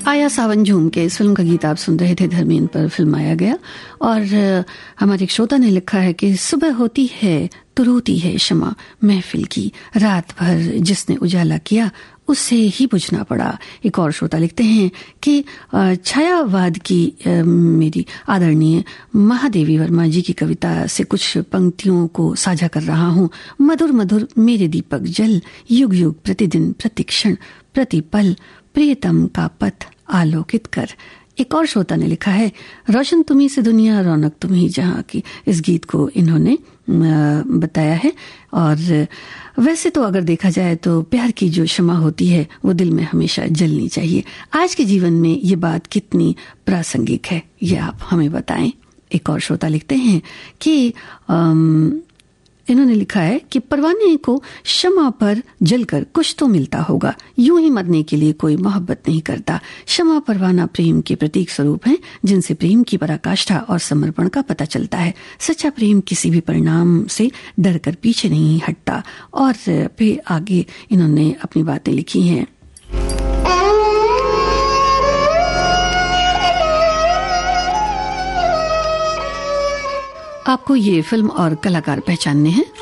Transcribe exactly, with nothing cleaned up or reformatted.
आया सावन झूम के इस फिल्म का गीत आप सुन रहे थे। धर्मेंद्र पर फिल्माया गया। और हमारे एक श्रोता ने लिखा है कि सुबह होती है तो रोती है शमा महफिल की, रात भर जिसने उजाला किया उससे ही बुझना पड़ा। एक और श्रोता लिखते हैं कि छायावाद की मेरी आदरणीय महादेवी वर्मा जी की कविता से कुछ पंक्तियों को साझा कर रहा हूँ। मधुर मधुर मेरे दीपक जल, युग युग प्रतिदिन प्रतिक्षण प्रतिपल प्रियतम का पथ आलोकित कर। एक और श्रोता ने लिखा है रोशन तुम्ही से दुनिया रौनक तुम्ही जहां की। इस गीत को इन्होंने बताया है। और वैसे तो अगर देखा जाए तो प्यार की जो शमा होती है वो दिल में हमेशा जलनी चाहिए। आज के जीवन में ये बात कितनी प्रासंगिक है ये आप हमें बताएं। एक और श्रोता लिखते हैं कि आम, इन्होंने लिखा है कि परवाने को शमा पर जलकर कुछ तो मिलता होगा, यूं ही मरने के लिए कोई मोहब्बत नहीं करता। शमा परवाना प्रेम के प्रतीक स्वरूप हैं जिनसे प्रेम की पराकाष्ठा और समर्पण का पता चलता है। सच्चा प्रेम किसी भी परिणाम से डर कर पीछे नहीं हटता। और फिर आगे इन्होंने अपनी बातें लिखी हैं। आपको ये फिल्म और कलाकार पहचानने हैं।